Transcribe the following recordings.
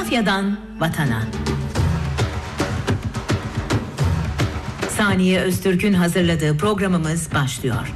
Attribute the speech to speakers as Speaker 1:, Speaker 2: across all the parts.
Speaker 1: Coğrafyadan vatana. Saniye Öztürk'ün hazırladığı programımız başlıyor.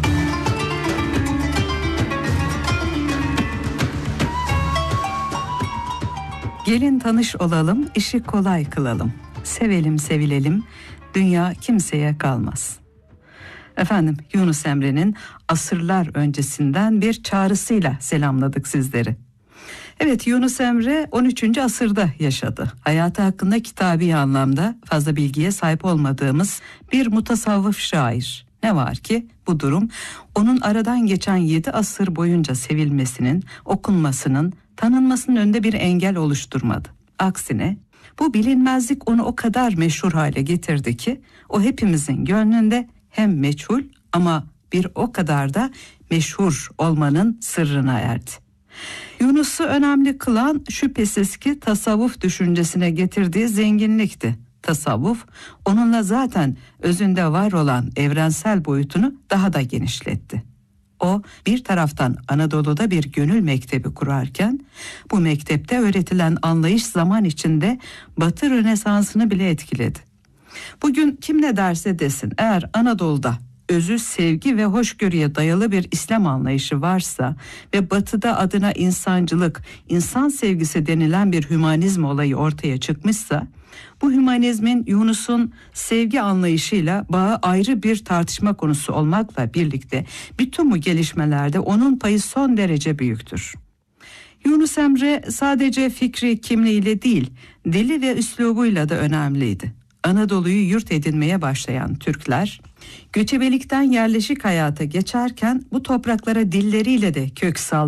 Speaker 2: Gelin tanış olalım, işi kolay kılalım. Sevelim sevilelim, dünya kimseye kalmaz. Efendim, Yunus Emre'nin asırlar öncesinden bir çağrısıyla selamladık sizleri. Evet, Yunus Emre 13. asırda yaşadı. Hayatı hakkında kitabi anlamda fazla bilgiye sahip olmadığımız bir mutasavvıf şair. Ne var ki bu durum onun aradan geçen 7 asır boyunca sevilmesinin, okunmasının, tanınmasının önünde bir engel oluşturmadı. Aksine bu bilinmezlik onu o kadar meşhur hale getirdi ki o hepimizin gönlünde hem meçhul ama bir o kadar da meşhur olmanın sırrına erdi. Yunus'u önemli kılan şüphesiz ki tasavvuf düşüncesine getirdiği zenginlikti. Tasavvuf onunla zaten özünde var olan evrensel boyutunu daha da genişletti. O bir taraftan Anadolu'da bir gönül mektebi kurarken bu mektepte öğretilen anlayış zaman içinde Batı Rönesansı'nı bile etkiledi. Bugün kim ne derse desin, eğer Anadolu'da özü sevgi ve hoşgörüye dayalı bir İslam anlayışı varsa ve Batı'da adına insancılık, insan sevgisi denilen bir hümanizm olayı ortaya çıkmışsa, bu hümanizmin Yunus'un sevgi anlayışıyla bağı ayrı bir tartışma konusu olmakla birlikte bütün bu gelişmelerde onun payı son derece büyüktür. Yunus Emre sadece fikri kimliğiyle değil, dili ve üslubuyla da önemliydi. Anadolu'yu yurt edinmeye başlayan Türkler, göçebelikten yerleşik hayata geçerken bu topraklara dilleriyle de kök saldı.